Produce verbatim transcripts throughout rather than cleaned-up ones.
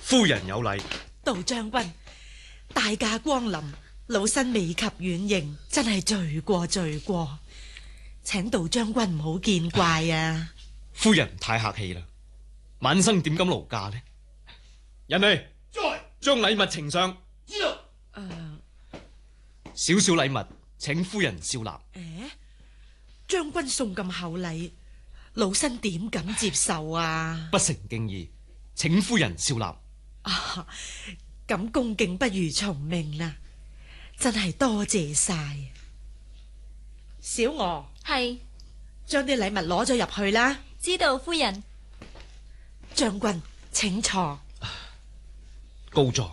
夫人有禮。 杜將軍，大駕光臨，老身未及遠迎，真係罪過罪過，請杜將軍唔好見怪啊！ 夫人太客氣啦，晚生點敢勞駕呢？人嚟，將禮物呈上。知道。誒，少少禮物，請夫人笑納。 誒，將軍送咁厚禮，老身點敢接受啊？ 不成敬意，請夫人笑納。 啊，咁恭敬不如從命啦，真係多謝晒。小娥， 係， 將啲禮物攞咗入去啦。 知道夫人。 將軍請坐。 高座。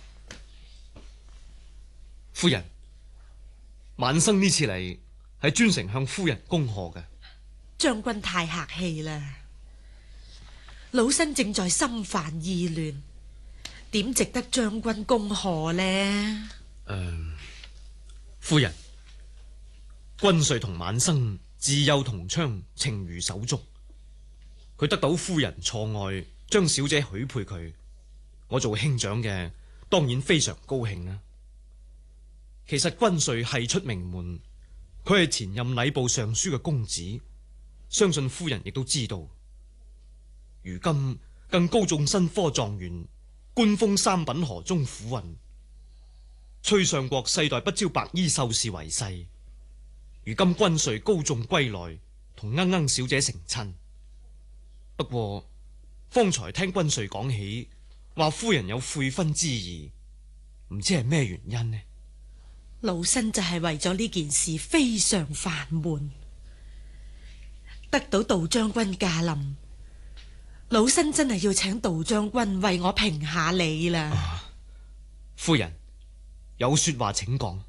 夫人，晚生呢次嚟係專程向夫人恭賀嘅。 將軍太客氣啦，老身正在心煩意亂，點值得將軍恭賀呢？誒、 呃，夫人，軍帥同晚生自幼同窗，情如手足。佢得到夫人錯愛，將小姐許配佢，我做兄長嘅當然非常高興啦。其實軍帥係出名門，佢係前任禮部尚書嘅公子，相信夫人亦都知道。如今更高中新科狀元，官封三品河中府尹。崔相國世代不招白衣秀士為婿，如今軍帥高中歸來，同鶯鶯小姐成親。不過方才聽軍帥講起，話夫人有悔婚之意，唔知係咩原因呢？ 老身就係為咗呢件事非常煩悶，得到杜將軍駕臨，老身真係要請杜將軍為我評下理啦。 啊，夫人有說話請講。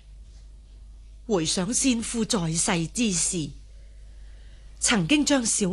回想先夫在世之時，曾經將小